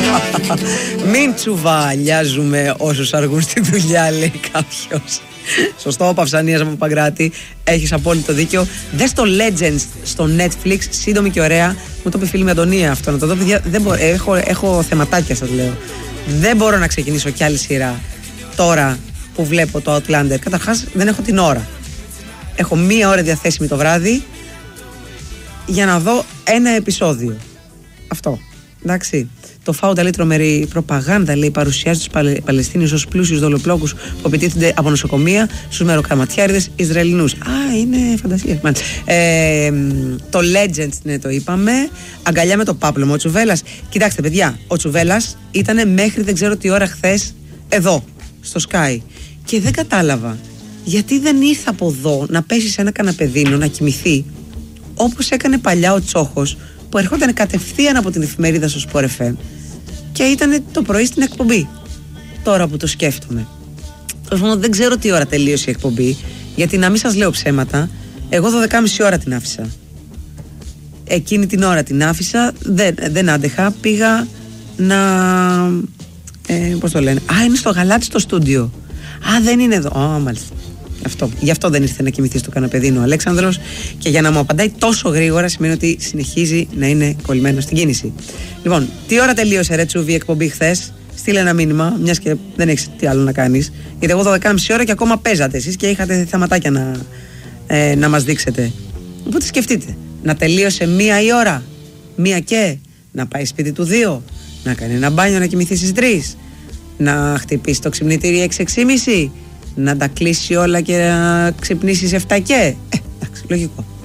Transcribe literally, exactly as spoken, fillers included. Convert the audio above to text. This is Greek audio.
Μην τσουβαλιάζουμε όσους αργούν στη δουλειά, λέει κάποιος. Σωστό, Παυσανίας από Παγκράτη. Έχεις απόλυτο δίκιο. Δες το Legends στο Netflix, σύντομη και ωραία. Μου το είπε η φίλη μου Αντωνία αυτό. Να το δω, παιδιά. Δεν μπορώ, έχω, έχω θεματάκια, σας λέω. Δεν μπορώ να ξεκινήσω κι άλλη σειρά τώρα που βλέπω το Outlander. Καταρχάς, δεν έχω την ώρα. Έχω μία ώρα διαθέσιμη το βράδυ για να δω ένα επεισόδιο. Αυτό. Εντάξει. Το Φάουντα λέει τρομερή προπαγάνδα, λέει, παρουσιάζει τους Παλαι... Παλαιστίνιους ως πλούσιους δολοπλόκους που επιτίθενται από νοσοκομεία στους μεροκαματιάριδες Ισραηλινούς. Α, είναι φαντασία. Ε, το Legends, ναι, το είπαμε. Αγκαλιά με το πάπλωμα. Ο Τσουβέλλας. Κοιτάξτε, παιδιά, ο Τσουβέλλας ήταν μέχρι δεν ξέρω τι ώρα χθες εδώ, στο Sky. Και δεν κατάλαβα γιατί δεν ήρθε από εδώ να πέσει σε ένα καναπεδίνο, να κοιμηθεί, όπως έκανε παλιά ο Τσόχος, που ερχόταν κατευθείαν από την εφημερίδα στο Sport εφ εμ και ήταν το πρωί στην εκπομπή. Τώρα που το σκέφτομαι, δεν ξέρω τι ώρα τελείωσε η εκπομπή, γιατί να μην σας λέω ψέματα, εγώ δώδεκα και μισή ώρα την άφησα. Εκείνη την ώρα την άφησα, δεν, δεν άντεχα, πήγα να... Ε, πώς το λένε, α, είναι στο Γαλάτι στο στούντιο. Α, δεν είναι εδώ, α, μάλιστα. Αυτό. Γι' αυτό δεν ήρθε να κοιμηθεί στο καναπεδίνο ο Αλέξανδρος, και για να μου απαντάει τόσο γρήγορα σημαίνει ότι συνεχίζει να είναι κολλημένο στην κίνηση. Λοιπόν, τι ώρα τελείωσε, ρε Τσούβι, η εκπομπή χθες? Στείλε ένα μήνυμα, μιας και δεν έχεις τι άλλο να κάνεις. Γιατί εγώ δώδεκα και μισή ώρα και ακόμα παίζατε εσείς και είχατε θεματάκια να, ε, να μας δείξετε. Οπότε σκεφτείτε, να τελείωσε μία η ώρα, μία και, να πάει σπίτι του δύο, να κάνει ένα μπάνιο, να κοιμηθεί στις τρεις, να χτυπήσει το ξυπνητήρι έξι έξι και μισή, να τα κλείσει όλα και να ξυπνήσει εφτά και. Ε, εντάξει, λογικό.